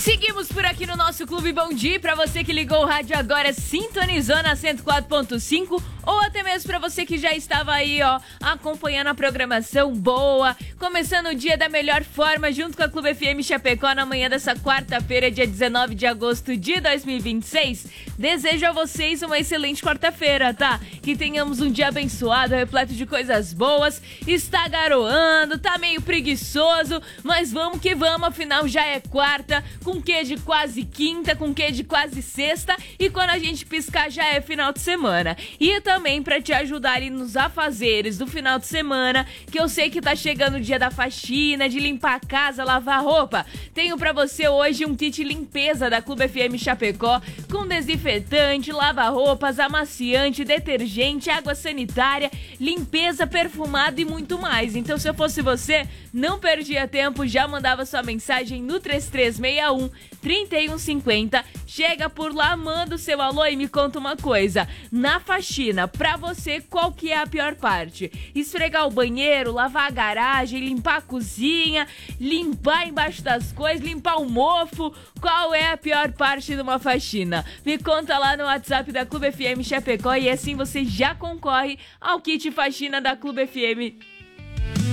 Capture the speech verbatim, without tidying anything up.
Seguimos por aqui no nosso Clube Bom Dia. Para você que ligou o rádio agora, sintonizou na cento e quatro ponto cinco, ou até mesmo para você que já estava aí, ó, acompanhando a programação boa, começando o dia da melhor forma junto com a Clube F M Chapecó na manhã dessa quarta-feira, dia dezenove de agosto de dois mil e vinte e seis. Desejo a vocês uma excelente quarta-feira, tá? Que tenhamos um dia abençoado, repleto de coisas boas. Está garoando, tá meio preguiçoso, mas vamos que vamos, afinal já é quarta, com quê de quase quinta, com quê de quase sexta, e quando a gente piscar já é final de semana. E também para te ajudar ali nos afazeres do final de semana, que eu sei que tá chegando o dia da faxina, de limpar a casa, lavar roupa, tenho para você hoje um kit limpeza da Clube F M Chapecó, com desinfetante, lava-roupas, amaciante, detergente, água sanitária, limpeza, perfumado e muito mais. Então, se eu fosse você, não perdia tempo, já mandava sua mensagem no três três seis um, três um cinco zero. Chega por lá, manda o seu alô e me conta uma coisa. Na faxina, pra você, qual que é a pior parte? Esfregar o banheiro, lavar a garagem, limpar a cozinha, limpar embaixo das coisas, limpar o mofo? Qual é a pior parte de uma faxina? Me conta lá no WhatsApp da Clube F M Chapecó e assim você já concorre ao kit faxina da Clube F M